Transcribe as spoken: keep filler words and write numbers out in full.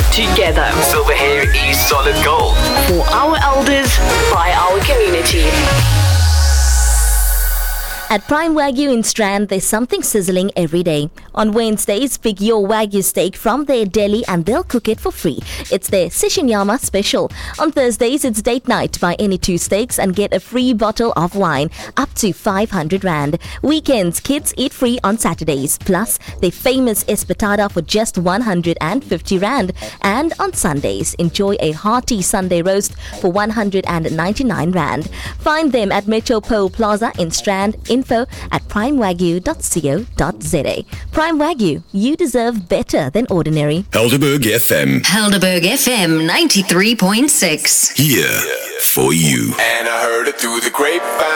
together. Silver hair is solid gold. For our elders, by our community. At Prime Wagyu in Strand, there's something sizzling every day. On Wednesdays, pick your Wagyu steak from their deli and they'll cook it for free. It's their Sishinyama special. On Thursdays, it's date night. Buy any two steaks and get a free bottle of wine, up to five hundred rand. Weekends, kids eat free on Saturdays. Plus, their famous espetada for just one hundred fifty rand. And on Sundays, enjoy a hearty Sunday roast for one hundred ninety-nine rand. Find them at Metropole Plaza in Strand. Info at primewagyu dot co dot za. Prime Wagyu, you deserve better than ordinary. Helderberg F M. Helderberg F M ninety-three point six. Here for you. And I heard it through the grapevine.